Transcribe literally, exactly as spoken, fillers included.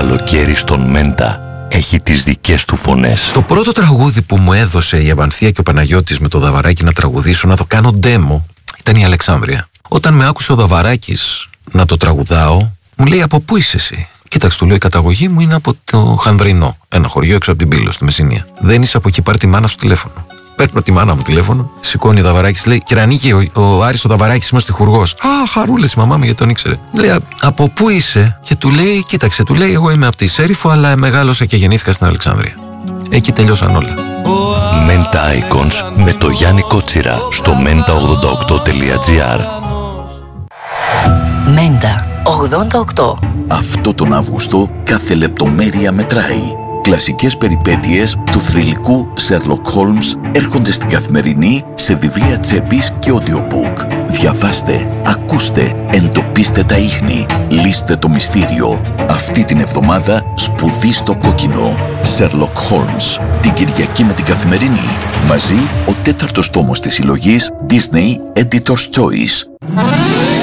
καλοκαίρι στον Μέντα έχει τις δικές του φωνές. Το πρώτο τραγούδι που μου έδωσε η Αβανθία και ο Παναγιώτης με το Δαβαράκη να τραγουδήσω, να το κάνω demo, ήταν η Αλεξάνδρεια. Όταν με άκουσε ο Δαβαράκης να το τραγουδάω, μου λέει: από πού είσαι εσύ? Κοίταξε, του λέω: η καταγωγή μου είναι από το Χανδρινό, ένα χωριό έξω από την Πύλο, στη Μεσσηνία. Δεν είσαι από εκεί, πάρ' τη μάνα σου τηλέφωνο. Παίρνω τη μάνα μου τηλέφωνο, σηκώνει ο Δαβαράκης, λέει: Κυρανίκη, ο, ο Άρης ο Δαβαράκης, είμαι ο στιχουργός. Α, χαρούλες η μαμά μου, γιατί τον ήξερε. Λέει: από πού είσαι? Και του λέει: κοίταξε, του λέει: εγώ είμαι από τη Σέριφο, αλλά μεγάλωσα και γεννήθηκα στην Αλεξάνδρεια. Εκεί τελειώσαν όλα. Μέντα Icons με το Γιάννη Κότσιρα στο μέντα ογδόντα οκτώ τελεία τζι άρ. Μέντα ογδόντα οκτώ. Αυτό τον Αύγουστο κάθε λεπτομέρεια μετράει. Κλασικές περιπέτειες του θρυλικού Sherlock Holmes έρχονται στην Καθημερινή σε βιβλία τσέπης και audiobook. Διαβάστε, ακούστε, εντοπίστε τα ίχνη, λύστε το μυστήριο. Αυτή την εβδομάδα σπουδή στο κόκκινο. Sherlock Holmes, την Κυριακή με την Καθημερινή. Μαζί ο τέταρτος τόμος της συλλογής Disney Editor's Choice.